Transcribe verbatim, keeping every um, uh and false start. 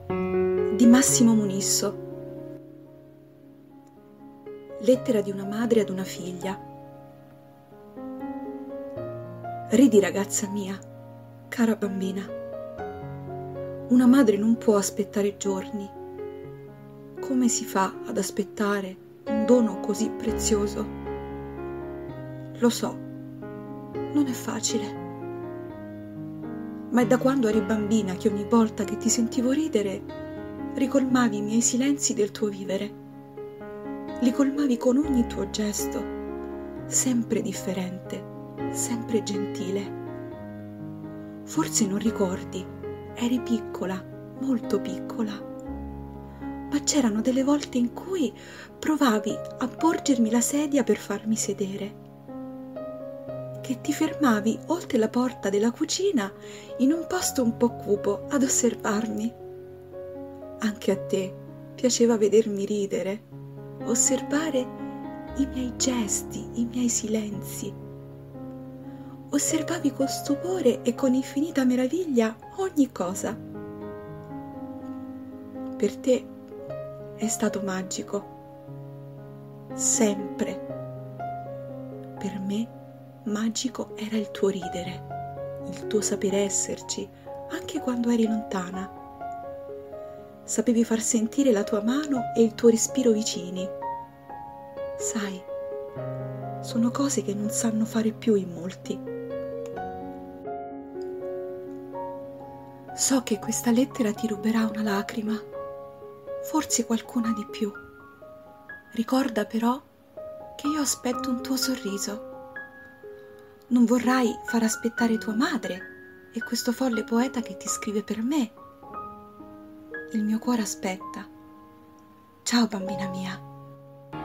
di Massimo Munisso. Lettera di una madre ad una figlia. Ridi, ragazza mia, cara bambina. Una madre non può aspettare giorni. Come si fa ad aspettare un dono così prezioso? Lo so, non è facile. Ma è da quando eri bambina che ogni volta che ti sentivo ridere, ricolmavi i miei silenzi del tuo vivere. Li colmavi con ogni tuo gesto, sempre differente, sempre gentile. Forse non ricordi, eri piccola, molto piccola, ma c'erano delle volte in cui provavi a porgermi la sedia per farmi sedere, che ti fermavi oltre la porta della cucina in un posto un po' cupo ad osservarmi. Anche a te piaceva vedermi ridere, osservare i miei gesti, i miei silenzi. Osservavi con stupore e con infinita meraviglia ogni cosa. Per te è stato magico, sempre. Per me magico era il tuo ridere, il tuo sapere esserci, anche quando eri lontana. Sapevi far sentire la tua mano e il tuo respiro vicini. Sai, sono cose che non sanno fare più in molti. So che questa lettera ti ruberà una lacrima, forse qualcuna di più. Ricorda però che io aspetto un tuo sorriso. Non vorrai far aspettare tua madre e questo folle poeta che ti scrive per me. Il mio cuore aspetta. Ciao bambina mia.